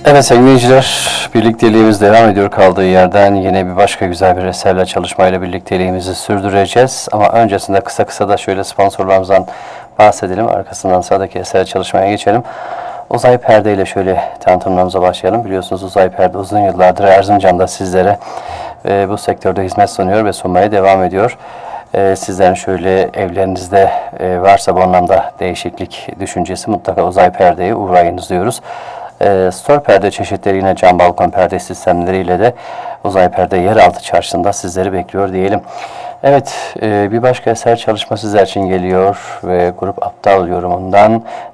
Evet sevgili dinleyiciler, birlikteliğimiz devam ediyor kaldığı yerden. Yine bir başka güzel bir eserle çalışmayla birlikteliğimizi sürdüreceğiz. Ama öncesinde kısa da şöyle sponsorlarımızdan bahsedelim. Arkasından sıradaki eserle çalışmaya geçelim. Uzay Perde ile şöyle tanıtımlarımıza başlayalım. Biliyorsunuz Uzay Perde uzun yıllardır Erzincan'da sizlere bu sektörde hizmet sunuyor ve sunmaya devam ediyor. Sizlerin şöyle evlerinizde varsa bu anlamda değişiklik düşüncesi mutlaka Uzay Perde'ye uğrayınız diyoruz. Store perde çeşitleri yine cam balkon perde sistemleriyle de Uzay Perde yeraltı çarşısında sizleri bekliyor diyelim. Evet, bir başka eser çalışma sizler için geliyor ve Grup Aptal yorumundan